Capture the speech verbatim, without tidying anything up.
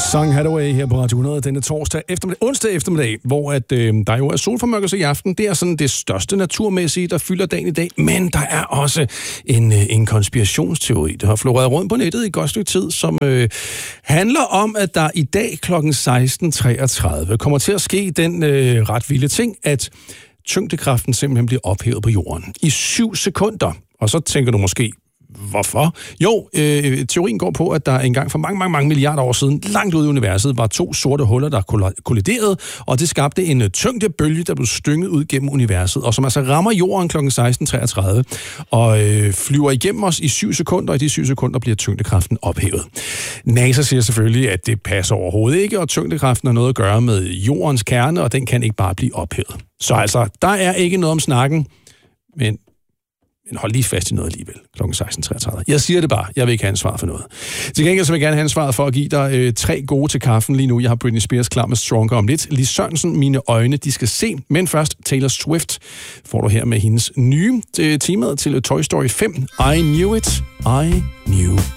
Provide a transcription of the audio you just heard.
Song Hathaway her på Radio hundrede denne torsdag eftermiddag, onsdag eftermiddag, hvor at, øh, der jo er solformørkelse i aften. Det er sådan det største naturmæssige, der fylder dagen i dag, men der er også en, øh, en konspirationsteori, der har floreret rundt på nettet i et godt stykke tid, som øh, handler om, at der i dag klokken seksten treogtredive kommer til at ske den øh, ret vilde ting, at tyngdekraften simpelthen bliver ophævet på jorden i syv sekunder. Og så tænker du måske, hvorfor? Jo, øh, teorien går på, at der engang for mange, mange, mange milliarder år siden, langt ude i universet, var to sorte huller, der kolliderede, og det skabte en tyngdebølge, der blev stynget ud gennem universet, og som altså rammer jorden klokken seksten treogtredive, og øh, flyver igennem os i syv sekunder, og i de syv sekunder bliver tyngdekraften ophævet. NASA siger selvfølgelig, at det passer overhovedet ikke, og tyngdekraften har noget at gøre med jordens kerne, og den kan ikke bare blive ophævet. Så altså, der er ikke noget om snakken, men Men hold lige fast i noget alligevel, klokken seksten treogtredive. Jeg siger det bare, jeg vil ikke have ansvar for noget. Til gengæld så vil jeg gerne have ansvaret for at give dig øh, tre gode til kaffen lige nu. Jeg har Britney Spears klar med Stronger om lidt. Lis Sørensen, Mine øjne, de skal se. Men først Taylor Swift får du her med hendes nye temaet til Toy Story fem. I knew it, I knew